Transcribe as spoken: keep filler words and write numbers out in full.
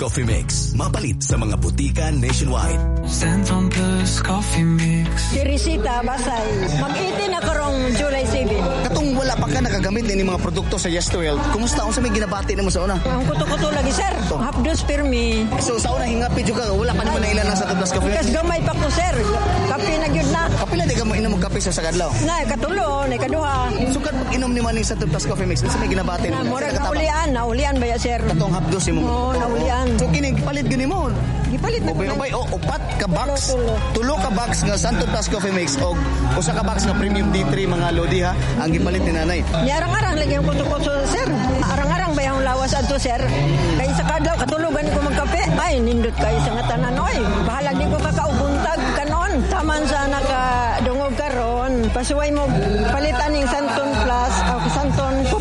Coffee Mix. Mapalit sa mga butika nationwide. Santon Plus Coffee Mix. Teresita Basay. Mag-eighteen na karong July seven. Katong wala pa ka nagagamit ni mga produkto sa Yes to Health. Kumusta kung sa may ginabati nimo sa una? Ang kuto-kuto lagi sir. Hapdos pirmi. So sa una hingapid jud ka wala pa nimo na ilan sa Santon Plus Coffee Mix. Kas gamay pa ko sir. Kape na gyud na. Kapila di ka mo inom og kape sa sagadlaw? Na katulo, na kaduha. Sugad pag inom nimo ning Santon Plus Coffee Mix sa may ginabati Na nimo. mura naulian, naulian ba ya sir? Katong hapdos imo. Oo, naulian. So kini palit gyud nimo. Gipalit na. Ubay-ubay o upat ka box. Tulo, Tulo ka box nga Santon Plus Coffee Mix og usa ka box nga Premium D three mga lodi ha ang gipalit ni nanay. Ni arang-arang lagi ang kuto-kuto sir. Arang-arang ba yung lawas adto sir? Kay sa kadlaw katulugan ko magkape. Ay nindot kay sa nga tanan oy. Bahala di ko kakaubuntag kanon. Taman sa nakadungog karon. Pasuway mo palitan ning Santon Plus